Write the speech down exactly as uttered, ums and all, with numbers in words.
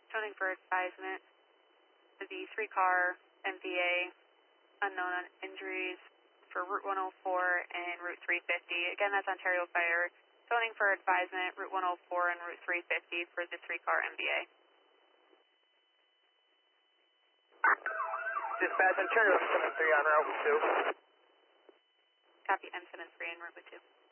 Zoning for advisement for the three-car M V A, unknown injuries for Route one oh four and Route three fifty. Again, that's Ontario Fire. Zoning for advisement, Route one oh four and Route three fifty for the three-car M V A. Dispatch, Ontario seven three on route two. Copy M seven three en route two.